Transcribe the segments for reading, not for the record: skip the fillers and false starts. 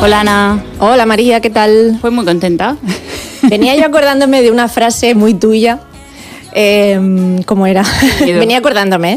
Hola Ana. Hola María, ¿qué tal? Pues muy contenta. Venía yo acordándome de una frase muy tuya. ¿Cómo era? Venía acordándome.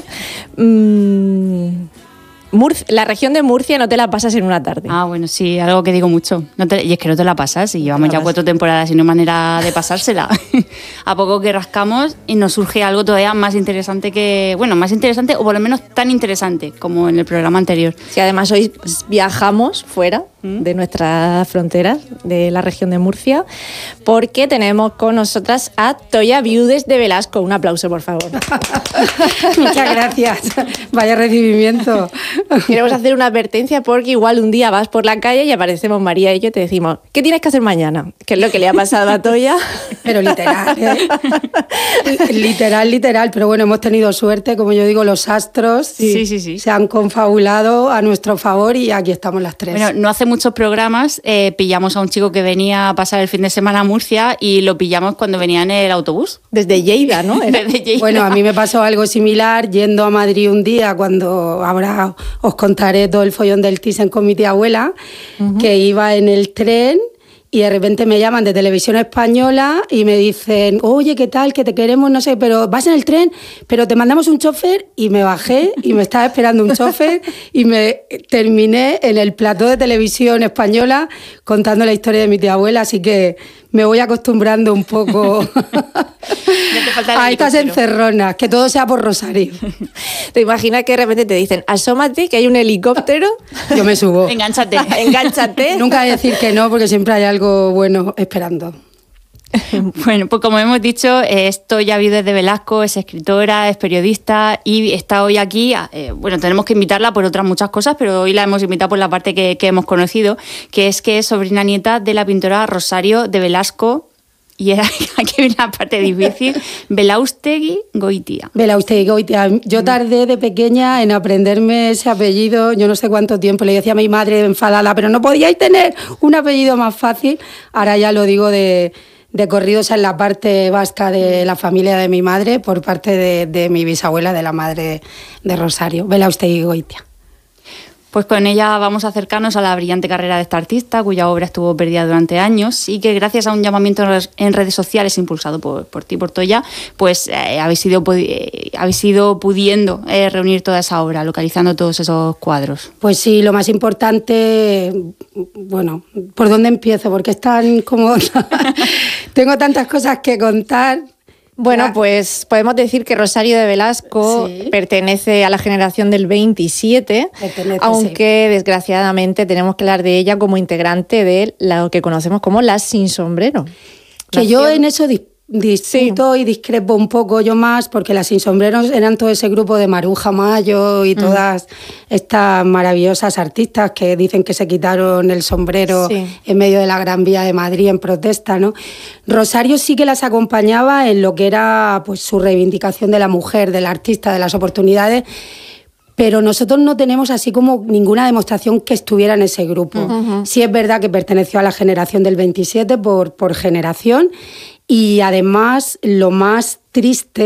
La región de Murcia no te la pasas en una tarde. Ah, bueno, sí, algo que digo mucho. Y es que no te la pasas, y llevamos ya 4 temporadas y no hay manera de pasársela. A poco que rascamos y nos surge algo todavía más interesante más interesante o por lo menos tan interesante como en el programa anterior. Sí, además hoy viajamos fuera de nuestras fronteras, de la región de Murcia, porque tenemos con nosotras a Toya Viudes de Velasco. Un aplauso, por favor. Muchas gracias. Vaya recibimiento. Queremos hacer una advertencia porque igual un día vas por la calle y aparecemos María y yo y te decimos, ¿qué tienes que hacer mañana? ¿Qué es lo que le ha pasado a Toya? Pero literal, ¿eh? Literal. Pero bueno, hemos tenido suerte, como yo digo, los astros sí. se han confabulado a nuestro favor y aquí estamos las tres. Bueno, no hace muchos programas pillamos a un chico que venía a pasar el fin de semana a Murcia y lo pillamos cuando venía en el autobús. Desde Lleida, ¿no? Desde Lleida. Bueno, a mí me pasó algo similar yendo a Madrid un día cuando ahora os contaré todo el follón del Thyssen con mi tía abuela, que iba en el tren y de repente me llaman de Televisión Española y me dicen, oye, ¿qué tal? Que te queremos, no sé, pero vas en el tren, pero te mandamos un chofer, y me bajé y me estaba esperando un chofer y me terminé en el plató de Televisión Española contando la historia de mi tía abuela, así que me voy acostumbrando un poco a estas encerronas, que todo sea por Rosario. ¿Te imaginas que de repente te dicen, asómate, que hay un helicóptero? Yo me subo. Engánchate. Nunca decir que no, porque siempre hay algo bueno esperando. Bueno, pues como hemos dicho, Toya Viudes de Velasco es escritora, es periodista y está hoy aquí. Tenemos que invitarla por otras muchas cosas, pero hoy la hemos invitado por la parte que hemos conocido, que es sobrina nieta de la pintora Rosario de Velasco. Y aquí viene la parte difícil, Belaústegui Goitia. Belaústegui Goitia. Yo tardé de pequeña en aprenderme ese apellido, yo no sé cuánto tiempo. Le decía a mi madre enfadada, pero no podíais tener un apellido más fácil. Ahora ya lo digo de corridos en la parte vasca de la familia de mi madre, por parte de mi bisabuela, de la madre de Rosario, Belaústegui Goitia. Pues con ella vamos a acercarnos a la brillante carrera de esta artista, cuya obra estuvo perdida durante años y que gracias a un llamamiento en redes sociales impulsado por ti, por Toya, pues habéis ido pudiendo reunir toda esa obra, localizando todos esos cuadros. Pues sí, lo más importante, bueno, ¿por dónde empiezo? Porque es tan como... Tengo tantas cosas que contar. Bueno, pues podemos decir que Rosario de Velasco pertenece a la generación del 27, aunque desgraciadamente tenemos que hablar de ella como integrante de lo que conocemos como las Sin Sombrero. Que yo en eso discuto y discrepo un poco yo más, porque las Sin Sombreros eran todo ese grupo de Maruja Mayo y todas estas maravillosas artistas que dicen que se quitaron el sombrero en medio de la Gran Vía de Madrid en protesta, ¿no? Rosario sí que las acompañaba en lo que era pues su reivindicación de la mujer, del artista, de las oportunidades, pero nosotros no tenemos así como ninguna demostración que estuviera en ese grupo. Sí es verdad que perteneció a la generación del 27 por generación, y además lo más triste